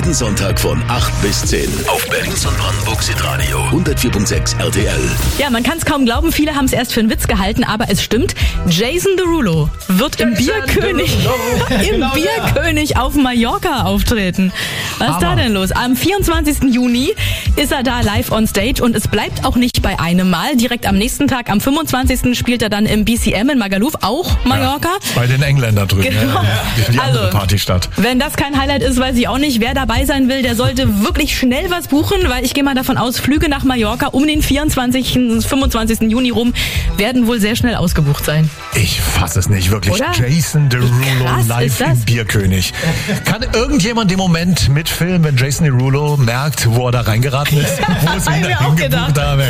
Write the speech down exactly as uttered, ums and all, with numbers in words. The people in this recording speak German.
Jeden Sonntag von acht bis zehn auf Berlins und Brandenburgs Hitradio hundertvier Komma sechs R T L. Ja, man kann es kaum glauben, viele haben es erst für einen Witz gehalten, aber es stimmt. Jason Derulo wird im Bierkönig, im Genau Bierkönig auf Mallorca auftreten. Was ist da denn los? Am vierundzwanzigsten Juni ist er da live on stage und es bleibt auch nicht bei einem Mal. Direkt am nächsten Tag, am fünfundzwanzigsten spielt er dann im B C M in Magaluf, auch Mallorca. Ja, bei den Engländern drüben. Genau. Ja, ja. Die andere Also, Partystadt. Wenn das kein Highlight ist, weiß ich auch nicht. Wer dabei sein will, der sollte wirklich schnell was buchen, weil ich gehe mal davon aus, Flüge nach Mallorca um den vierundzwanzigsten, fünfundzwanzigsten Juni rum werden wohl sehr schnell ausgebucht sein. Ich fasse es nicht, wirklich. Oder? Jason Derulo krass live ist das? im Bierkönig. Kann irgendjemand im Moment mitfilmen, wenn Jason Derulo merkt, wo er da reingeraten ist? Wo sie ihn Hab ich mir da auch hingebucht gedacht. haben?